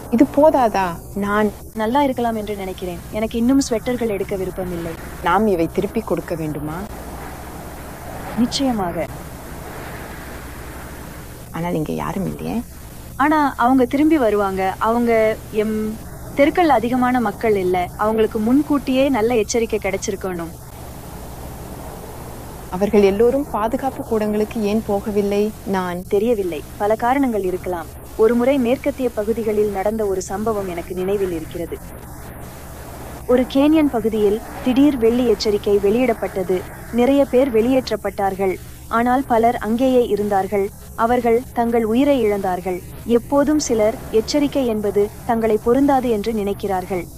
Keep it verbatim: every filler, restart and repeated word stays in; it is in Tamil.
இது போதாதா? நான் நல்லா இருக்கலாம் என்று நினைக்கிறேன். எனக்கு இன்னும் ஸ்வெட்டர்கள் எடுக்க விருப்பமில்லை. நாம் இவை திருப்பி கொடுக்க வேண்டுமா? நிச்சயமாக. ஆனால் இங்க யாரும் இல்லையே. ஆனா அவங்க திரும்பி வருவாங்க. அவங்க எம் தெருக்கள் அதிகமான மக்கள் இல்ல. அவங்களுக்கு முன்கூட்டியே நல்ல எச்சரிக்கை கிடைச்சிருக்கணும். அவர்கள் எல்லோரும் பாதுகாப்பு கூடங்களுக்கு ஏன் போகவில்லை? நான் தெரியவில்லை. பல காரணங்கள் இருக்கலாம். ஒருமுறை மேற்கத்திய பகுதிகளில் நடந்த ஒரு சம்பவம் எனக்கு நினைவில் இருக்கிறது. ஒரு கேனியன் பகுதியில் திடீர் வெள்ளி எச்சரிக்கை வெளியிடப்பட்டது. நிறைய பேர் வெளியேற்றப்பட்டார்கள். ஆனால் பலர் அங்கேயே இருந்தார்கள். அவர்கள் தங்கள் உயிரை இழந்தார்கள். எப்போதும் சிலர் எச்சரிக்கை என்பது தங்களை பொருந்தாது என்று நினைக்கிறார்கள்.